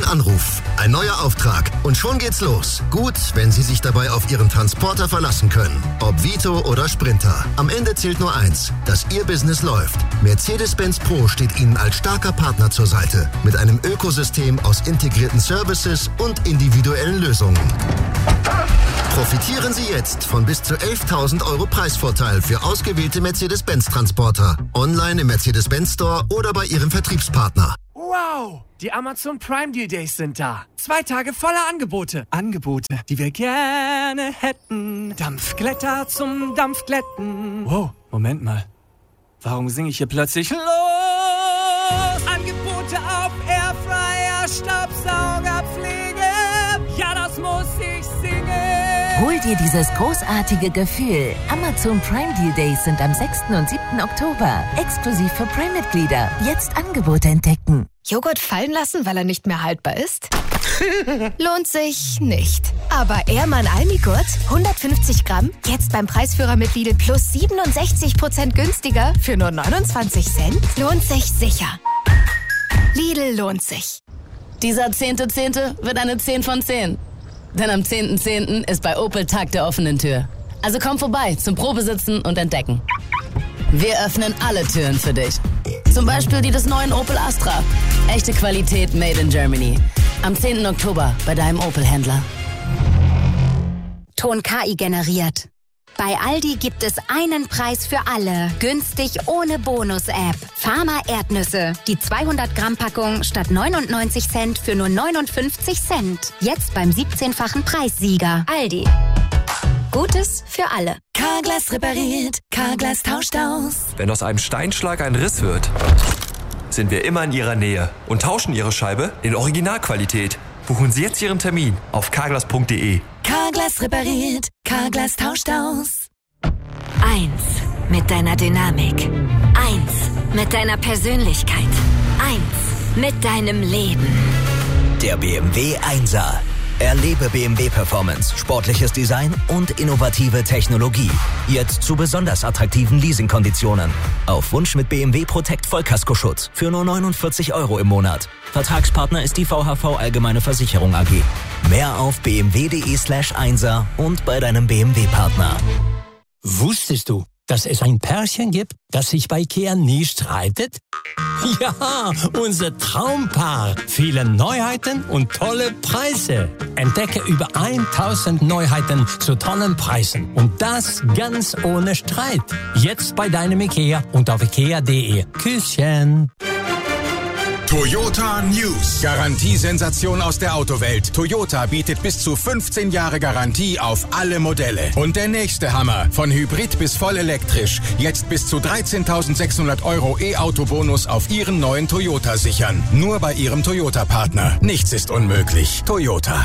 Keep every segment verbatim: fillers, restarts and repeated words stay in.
Anruf, ein neuer Auftrag und schon geht's los. Gut, wenn Sie sich dabei auf Ihren Transporter verlassen können. Ob Vito oder Sprinter. Am Ende zählt nur eins, dass Ihr Business läuft. Mercedes-Benz Pro steht Ihnen als starker Partner zur Seite. Mit einem Ökosystem aus integrierten Services und individuellen Lösungen. Profitieren Sie jetzt von bis zu elftausend Euro Preisvorteil für ausgewählte Mercedes-Benz-Transporter. Online im Mercedes-Benz Store oder bei Ihrem Vertriebspartner. Wow! Die Amazon Prime Deal Days sind da. Zwei Tage voller Angebote. Angebote, die wir gerne hätten. Dampfglätter zum Dampfglätten. Wow, Moment mal. Warum singe ich hier plötzlich los? Angebote auf Airfryer, Staubsaugerpflege. Ja, das muss ich singen. Hol dir dieses großartige Gefühl. Amazon Prime Deal Days sind am sechsten und siebten Oktober. Exklusiv für Prime-Mitglieder. Jetzt Angebote entdecken. Joghurt fallen lassen, weil er nicht mehr haltbar ist? Lohnt sich nicht. Aber Ehrmann Almigurt, hundertfünfzig Gramm, jetzt beim Preisführer mit Lidl plus siebenundsechzig Prozent günstiger für nur neunundzwanzig Cent. Lohnt sich sicher. Lidl lohnt sich. Dieser zehnte zehnte wird eine zehn von zehn. Denn am zehnten zehnten ist bei Opel Tag der offenen Tür. Also komm vorbei zum Probesitzen und Entdecken. Wir öffnen alle Türen für dich. Zum Beispiel die des neuen Opel Astra. Echte Qualität made in Germany. Am zehnten Oktober bei deinem Opel-Händler. Ton K I generiert. Bei Aldi gibt es einen Preis für alle. Günstig ohne Bonus-App. Pharma Erdnüsse. Die zweihundert Gramm Packung statt neunundneunzig Cent für nur neunundfünfzig Cent. Jetzt beim siebzehnfachen Preissieger. Aldi. Gutes für alle. Carglass repariert. Carglass tauscht aus. Wenn aus einem Steinschlag ein Riss wird, sind wir immer in Ihrer Nähe und tauschen Ihre Scheibe in Originalqualität. Buchen Sie jetzt Ihren Termin auf carglass punkt de. Carglass repariert. Carglass tauscht aus. Eins mit deiner Dynamik. Eins mit deiner Persönlichkeit. Eins mit deinem Leben. Der B M W Einser. Erlebe B M W Performance, sportliches Design und innovative Technologie. Jetzt zu besonders attraktiven Leasingkonditionen. Auf Wunsch mit B M W Protect Vollkaskoschutz für nur neunundvierzig Euro im Monat. Vertragspartner ist die V H V Allgemeine Versicherung A G. Mehr auf b m w punkt de slash einser und bei deinem B M W-Partner. Wusstest du, dass es ein Pärchen gibt, das sich bei IKEA nie streitet? Ja, unser Traumpaar. Viele Neuheiten und tolle Preise. Entdecke über tausend Neuheiten zu tollen Preisen. Und das ganz ohne Streit. Jetzt bei deinem IKEA und auf ikea punkt de. Küsschen. Toyota News. Garantiesensation aus der Autowelt. Toyota bietet bis zu fünfzehn Jahre Garantie auf alle Modelle. Und der nächste Hammer. Von Hybrid bis voll elektrisch. Jetzt bis zu dreizehntausendsechshundert Euro E-Auto-Bonus auf Ihren neuen Toyota sichern. Nur bei Ihrem Toyota-Partner. Nichts ist unmöglich. Toyota.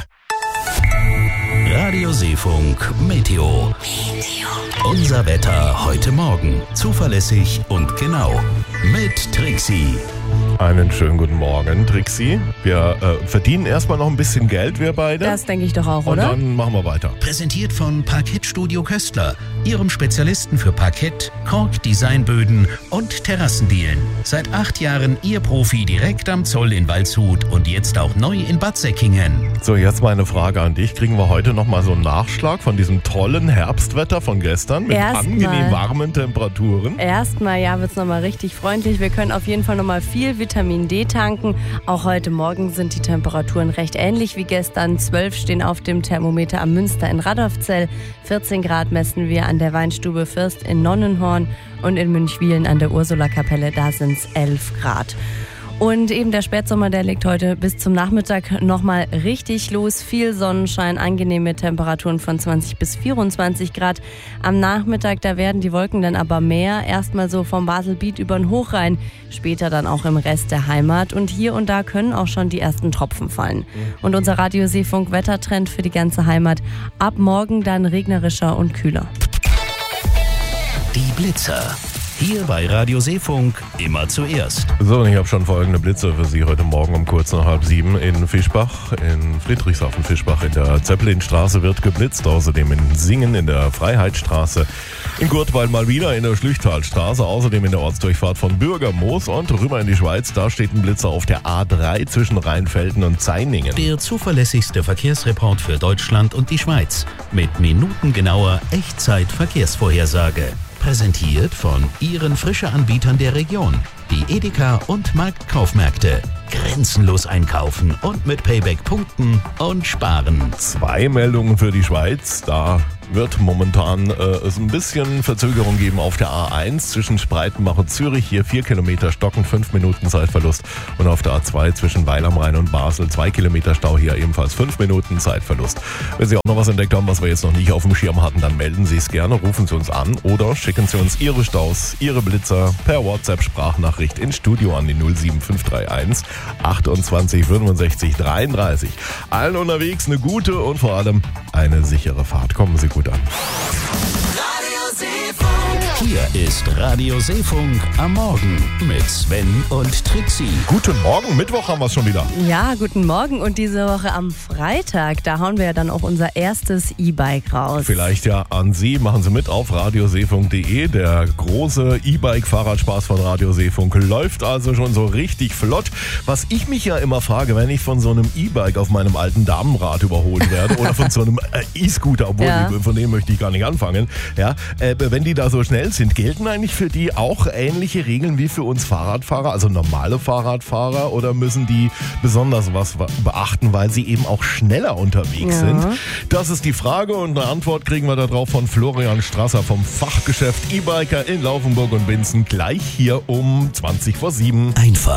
Radio Seefunk Meteo. Unser Wetter heute Morgen. Zuverlässig und genau. Mit Trixie. Einen schönen guten Morgen, Trixie. Wir äh, verdienen erstmal noch ein bisschen Geld, wir beide. Das denke ich doch auch, oder? Und dann machen wir weiter. Präsentiert von Parkettstudio Köstler, Ihrem Spezialisten für Parkett, Kork, Designböden und Terrassendielen. Seit acht Jahren Ihr Profi direkt am Zoll in Waldshut und jetzt auch neu in Bad Säckingen. So, jetzt mal eine Frage an dich. Kriegen wir heute nochmal so einen Nachschlag von diesem tollen Herbstwetter von gestern mit Erst angenehm mal. warmen Temperaturen? Erstmal, ja, wird es nochmal richtig freundlich. Wir können auf jeden Fall nochmal viel Vitamin D tanken. Auch heute Morgen sind die Temperaturen recht ähnlich wie gestern. zwölf stehen auf dem Thermometer am Münster in Radolfzell. vierzehn Grad messen wir an der Weinstube Fürst in Nonnenhorn und in Münchwilen an der Ursula-Kapelle. Da sind es elf Grad. Und eben der Spätsommer, der legt heute bis zum Nachmittag nochmal richtig los. Viel Sonnenschein, angenehme Temperaturen von zwanzig bis vierundzwanzig Grad. Am Nachmittag, da werden die Wolken dann aber mehr. Erstmal so vom Baselbiet über den Hochrhein, später dann auch im Rest der Heimat. Und hier und da können auch schon die ersten Tropfen fallen. Und unser Radio Seefunk Wettertrend für die ganze Heimat. Ab morgen dann regnerischer und kühler. Die Blitzer. Hier bei Radio Seefunk immer zuerst. So, und ich habe schon folgende Blitze für Sie heute Morgen um kurz nach halb sieben in Fischbach, in Friedrichshafen-Fischbach in der Zeppelinstraße wird geblitzt, außerdem in Singen in der Freiheitsstraße, in Gurtwald mal wieder in der Schlüchtalstraße, außerdem in der Ortsdurchfahrt von Bürgermoos und rüber in die Schweiz, da steht ein Blitzer auf der A drei zwischen Rheinfelden und Zainingen. Der zuverlässigste Verkehrsreport für Deutschland und die Schweiz mit minutengenauer Echtzeit-Verkehrsvorhersage. Präsentiert von Ihren Frische-Anbietern der Region. Die Edeka und Marktkaufmärkte. Grenzenlos einkaufen und mit Payback punkten und sparen. Zwei Meldungen für die Schweiz. Da wird momentan äh, es ein bisschen Verzögerung geben auf der A eins zwischen Spreitenbach und Zürich. Hier vier Kilometer Stocken, fünf Minuten Zeitverlust. Und auf der A zwei zwischen Weil am Rhein und Basel zwei Kilometer Stau, hier ebenfalls fünf Minuten Zeitverlust. Wenn Sie auch noch was entdeckt haben, was wir jetzt noch nicht auf dem Schirm hatten, dann melden Sie es gerne, rufen Sie uns an oder schicken Sie uns Ihre Staus, Ihre Blitzer per WhatsApp-Sprachnachricht ins Studio an die null sieben fünf drei eins achtundzwanzig fünfundsechzig dreiunddreißig. Allen unterwegs eine gute und vor allem eine sichere Fahrt. Kommen Sie gut an. Hier ist Radio Seefunk am Morgen mit Sven und Trixie. Guten Morgen, Mittwoch haben wir es schon wieder. Ja, guten Morgen und diese Woche am Freitag, da hauen wir ja dann auch unser erstes E-Bike raus. Vielleicht ja an Sie, machen Sie mit auf radioseefunk punkt de. Der große E-Bike-Fahrradspaß von Radio Seefunk läuft also schon so richtig flott. Was ich mich ja immer frage, wenn ich von so einem E-Bike auf meinem alten Damenrad überholt werde oder von so einem äh, E-Scooter, obwohl Ja. die, von dem möchte ich gar nicht anfangen, ja, äh, wenn die da so schnell sind, gelten eigentlich für die auch ähnliche Regeln wie für uns Fahrradfahrer, also normale Fahrradfahrer, oder müssen die besonders was beachten, weil sie eben auch schneller unterwegs Ja. sind? Das ist die Frage und eine Antwort kriegen wir darauf von Florian Strasser vom Fachgeschäft E-Biker in Laufenburg und Binzen gleich hier um zwanzig vor sieben. Einfach